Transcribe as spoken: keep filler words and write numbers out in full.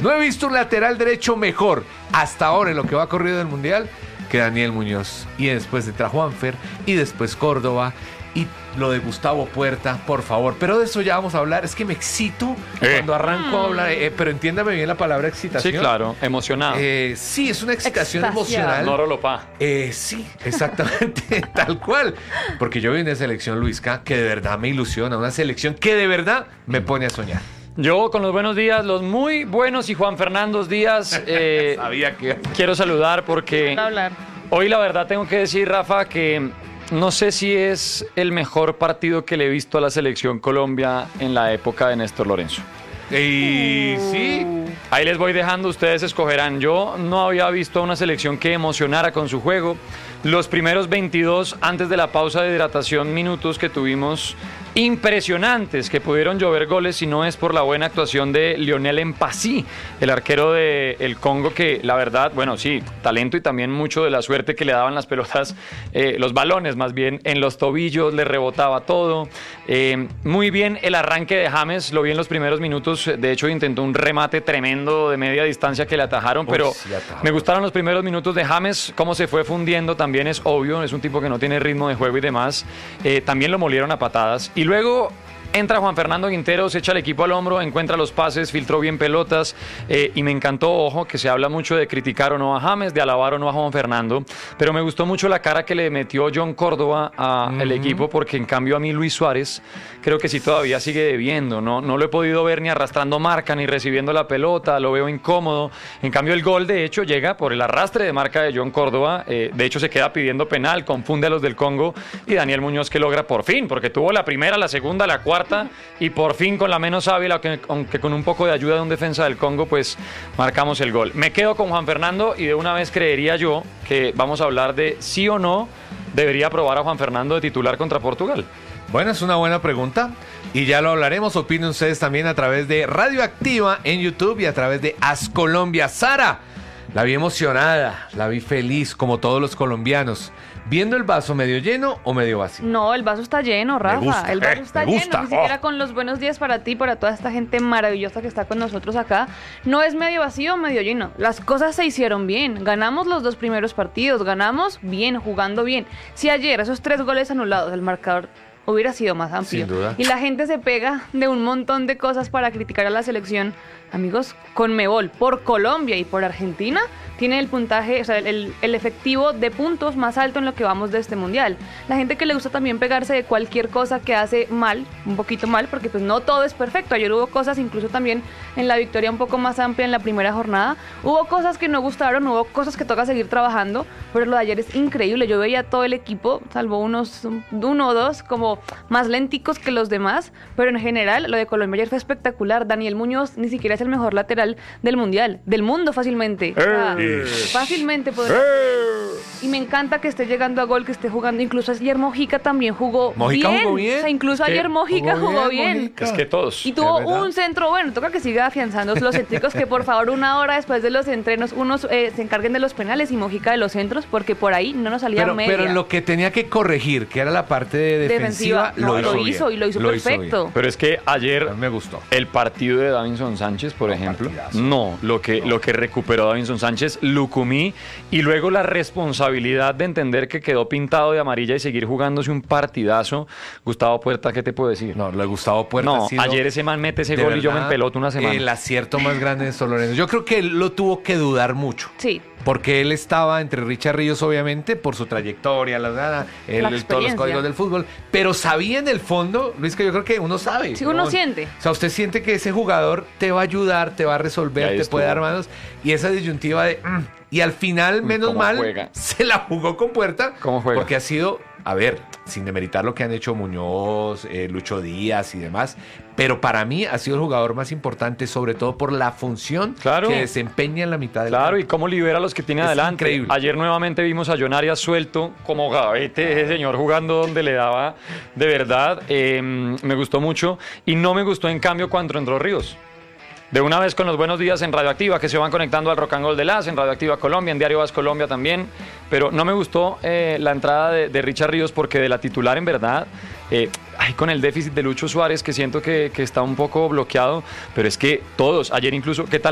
No he visto un lateral derecho mejor hasta ahora en lo que va corrido del Mundial que Daniel Muñoz. Y después entra Juanfer y después Córdoba. Y lo de Gustavo Puerta, por favor. Pero de eso ya vamos a hablar. Es que me excito eh. cuando arranco a hablar. Eh, pero entiéndame bien la palabra excitación. Sí, claro. Emocionado. Eh, sí, es una excitación emocional. Noro Lopá. Eh, sí, exactamente. Tal cual. Porque yo vi una selección, Luisca, que de verdad me ilusiona. Una selección que de verdad me pone a soñar. Yo con los buenos días, los muy buenos y Juan Fernando días. Eh, Sabía que... Quiero saludar porque hoy la verdad tengo que decir, Rafa, que... No sé si es el mejor partido que le he visto a la Selección Colombia en la época de Néstor Lorenzo. Y sí. Ahí les voy dejando, ustedes escogerán. Yo no había visto a una selección que emocionara con su juego. Los primeros veintidós, antes de la pausa de hidratación, minutos que tuvimos impresionantes, que pudieron llover goles si no es por la buena actuación de Lionel Mpassi, el arquero del Congo, que la verdad, bueno, sí, talento y también mucho de la suerte que le daban las pelotas, eh, los balones más bien, en los tobillos, le rebotaba todo. Eh, muy bien el arranque de James, lo vi en los primeros minutos, de hecho intentó un remate tremendo de media distancia que le atajaron, pero Uy, sí, atajó. Me gustaron los primeros minutos de James, cómo se fue fundiendo, también es obvio, es un tipo que no tiene ritmo de juego y demás, eh, también lo molieron a patadas. Y luego entra Juan Fernando Quintero, se echa el equipo al hombro, encuentra los pases, filtró bien pelotas eh, y me encantó, ojo, que se habla mucho de criticar o no a James, de alabar o no a Juan Fernando, pero me gustó mucho la cara que le metió John Córdoba al uh-huh. equipo, porque en cambio a mí Luis Suárez creo que sí todavía sigue debiendo, ¿no? No lo he podido ver ni arrastrando marca, ni recibiendo la pelota, lo veo incómodo. En cambio el gol de hecho llega por el arrastre de marca de John Córdoba, eh, de hecho se queda pidiendo penal, confunde a los del Congo, y Daniel Muñoz que logra por fin, porque tuvo la primera, la segunda, la cuarta, y por fin con la menos hábil, aunque, aunque con un poco de ayuda de un defensa del Congo, pues marcamos el gol. Me quedo con Juan Fernando y de una vez creería yo que vamos a hablar de sí o no debería probar a Juan Fernando de titular contra Portugal. Bueno, es una buena pregunta y ya lo hablaremos. Opinen ustedes también a través de Radioactiva en YouTube y a través de As Colombia. Sara, la vi emocionada, la vi feliz como todos los colombianos. ¿Viendo el vaso medio lleno o medio vacío? No, el vaso está lleno, Rafa. Me gusta, el vaso eh, está me lleno. gusta. Ni siquiera Oh. con los buenos días para ti, para toda esta gente maravillosa que está con nosotros acá. No es medio vacío o medio lleno. Las cosas se hicieron bien. Ganamos los dos primeros partidos. Ganamos bien, jugando bien. Si ayer esos tres goles anulados, el marcador hubiera sido más amplio. Sin duda. Y la gente se pega de un montón de cosas para criticar a la selección. Amigos, Conmebol, por Colombia y por Argentina, tiene el puntaje, o sea, el, el efectivo de puntos más alto en lo que vamos de este mundial. La gente que le gusta también pegarse de cualquier cosa que hace mal, un poquito mal, porque pues no todo es perfecto. Ayer hubo cosas, incluso también en la victoria un poco más amplia en la primera jornada, hubo cosas que no gustaron, hubo cosas que toca seguir trabajando, pero lo de ayer es increíble. Yo veía todo el equipo, salvo unos uno o dos, como más lenticos que los demás, pero en general lo de Colombia ayer fue espectacular. Daniel Muñoz ni siquiera es el mejor lateral del mundial, del mundo fácilmente. O sea, Eh. fácilmente podría. Y me encanta que esté llegando a gol, que esté jugando. Incluso ayer Mojica también jugó Mojica bien. jugó bien. O sea, incluso Es que ayer Mojica jugó jugó bien, bien. Mojica. Es que todos. Y tuvo Es verdad. un centro bueno. Toca que siga afianzando los céntricos, que por favor una hora después de los entrenos unos eh, se encarguen de los penales y Mojica de los centros, porque por ahí no nos salía Pero, media. pero en lo que tenía que corregir, que era la parte de defensiva, defensiva, no, lo, lo hizo hizo bien. y lo hizo Lo perfecto. Pero es que ayer A mí me gustó. el partido de Davinson Sánchez, por ejemplo, partidazo. no, lo que, lo que recuperó Davinson Sánchez, Lucumí, y luego la responsabilidad de entender que quedó pintado de amarilla y seguir jugándose un partidazo. Gustavo Puerta, ¿qué te puedo decir? No, lo de Gustavo Puerta No, ha sido, ayer ese man mete ese de gol y yo me verdad, empeloto una semana. el acierto más grande de Sol Lorenzo. Yo creo que él lo tuvo que dudar mucho. Sí. Porque él estaba entre Richard Ríos, obviamente, por su trayectoria, la, la, el, La el- todos los experiencia. códigos del fútbol. Pero sabía en el fondo, Luis, que yo creo que uno sabe. Sí, uno ¿no? siente. O sea, usted siente que ese jugador te va a ayudar, te va a Y resolver, ahí te estuvo. puede dar manos. Y esa disyuntiva de... mm, y al final, Uy, menos cómo mal, juega. se la jugó con Puerta. ¿Cómo juega? Porque ha sido, a ver, sin demeritar lo que han hecho Muñoz, eh, Lucho Díaz y demás, pero para mí ha sido el jugador más importante, sobre todo por la función Claro. que desempeña en la mitad del Claro, y campo. cómo libera a los que tiene Es adelante. increíble. Ayer nuevamente vimos a John Arias suelto como gavete, ese señor jugando donde le daba de verdad. Eh, me gustó mucho y no me gustó en cambio cuando entró Ríos. De una vez con los buenos días en Radioactiva, que se van conectando al Rock and Roll de Las, en Radioactiva Colombia, en Diario Vas Colombia también. Pero no me gustó eh, la entrada de, de Richard Ríos porque de la titular, en verdad, eh, ay, con el déficit de Lucho Suárez, que siento que, que está un poco bloqueado. Pero es que todos, ayer incluso, ¿qué tal